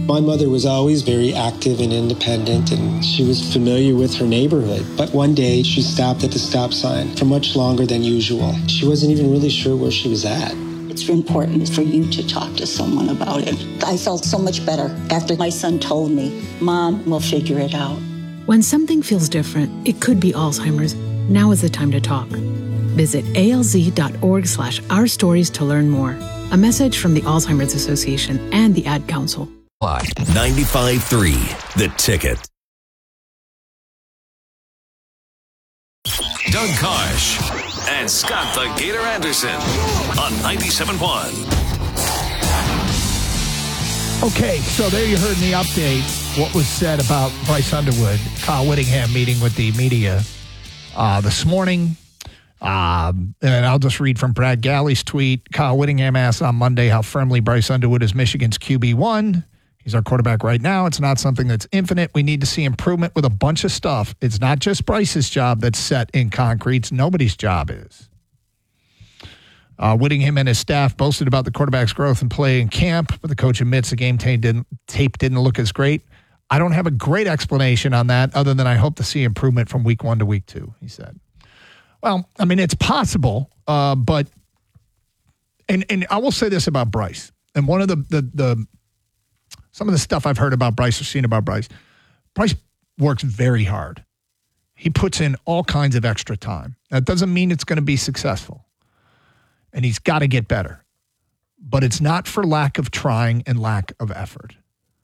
My mother was always very active and independent, and she was familiar with her neighborhood. But one day, she stopped at the stop sign for much longer than usual. She wasn't even really sure where she was at. It's important for you to talk to someone about it. I felt so much better after my son told me, Mom, we'll figure it out. When something feels different, it could be Alzheimer's. Now is the time to talk. Visit alz.org/our stories to learn more. A message from the Alzheimer's Association and the Ad Council. 95.3 The Ticket. Doug Karsh and Scott the Gator Anderson on 97.1. Okay, so there you heard in the update what was said about Bryce Underwood. Kyle Whittingham meeting with the media this morning. And I'll just read from Brad Galley's tweet. Kyle Whittingham asked on Monday how firmly Bryce Underwood is Michigan's QB1. He's our quarterback right now. It's not something that's infinite. We need to see improvement with a bunch of stuff. It's not just Bryce's job that's set in concrete. It's nobody's job is. Whittingham and his staff boasted about the quarterback's growth and play in camp, but the coach admits the game tape didn't look as great. I don't have a great explanation on that other than I hope to see improvement from week 1 to week 2, he said. Well, I mean, it's possible, but and I will say this about Bryce. And one of the some of the stuff I've heard about Bryce or seen about Bryce works very hard. He puts in all kinds of extra time. That doesn't mean it's going to be successful. And he's got to get better. But it's not for lack of trying and lack of effort.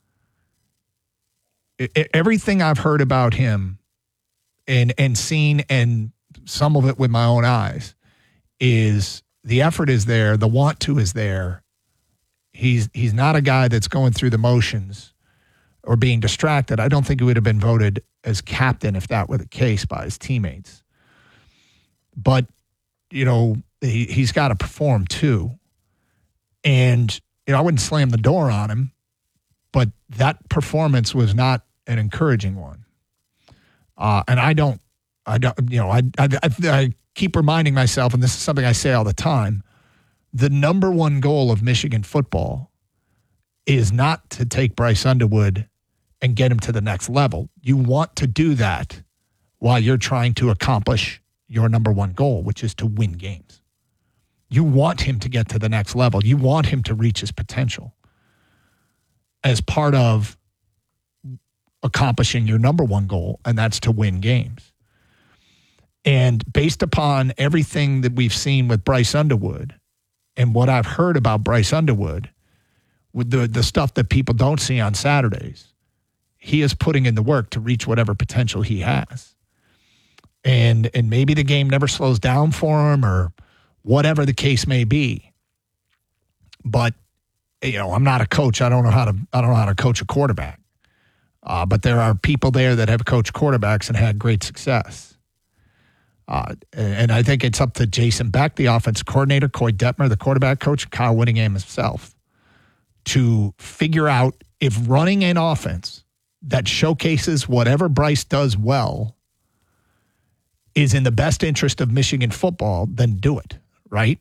Everything I've heard about him and seen, and some of it with my own eyes, is the effort is there, the want to is there. He's not a guy that's going through the motions or being distracted. I don't think he would have been voted as captain if that were the case by his teammates. But, you know, he's got to perform too. And, you know, I wouldn't slam the door on him, but that performance was not an encouraging one. And I keep reminding myself, and this is something I say all the time, the number one goal of Michigan football is not to take Bryce Underwood and get him to the next level. You want to do that while you're trying to accomplish your number one goal, which is to win games. You want him to get to the next level. You want him to reach his potential as part of accomplishing your number one goal, and that's to win games. And based upon everything that we've seen with Bryce Underwood and what I've heard about Bryce Underwood, with the stuff that people don't see on Saturdays, he is putting in the work to reach whatever potential he has. And maybe the game never slows down for him or whatever the case may be. But, you know, I'm not a coach. I don't know how to coach a quarterback. But there are people there that have coached quarterbacks and had great success. And I think it's up to Jason Beck, the offensive coordinator, Coy Detmer, the quarterback coach, and Kyle Whittingham himself to figure out if running an offense that showcases whatever Bryce does well is in the best interest of Michigan football, then do it, right?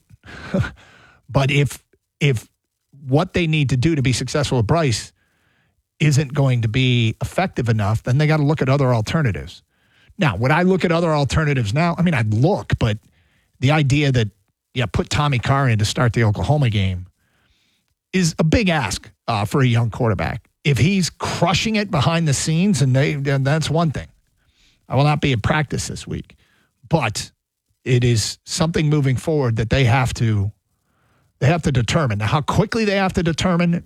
But if what they need to do to be successful with Bryce isn't going to be effective enough, then they got to look at other alternatives. Now, would I look at other alternatives now? I mean, I'd look, but the idea that, put Tommy Carr in to start the Oklahoma game is a big ask for a young quarterback. If he's crushing it behind the scenes, then that's one thing. I will not be at practice this week. But it is something moving forward that they have to determine. Now, how quickly they have to determine,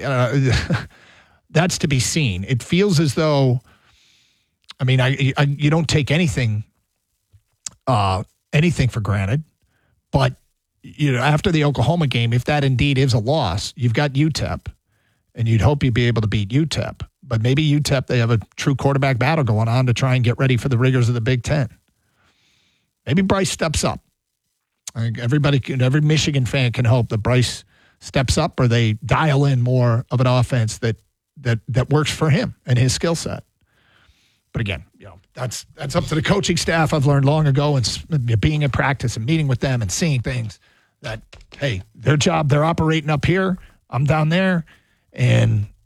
that's to be seen. It feels as though, I mean, you don't take anything for granted. But, after the Oklahoma game, if that indeed is a loss, you've got UTEP, and you'd hope you'd be able to beat UTEP. But maybe UTEP, they have a true quarterback battle going on to try and get ready for the rigors of the Big Ten. Maybe Bryce steps up. I think every Michigan fan can hope that Bryce steps up, or they dial in more of an offense that works for him and his skill set. But again, that's up to the coaching staff. I've learned long ago, and being in practice and meeting with them and seeing things that, hey, their job, they're operating up here, I'm down there, and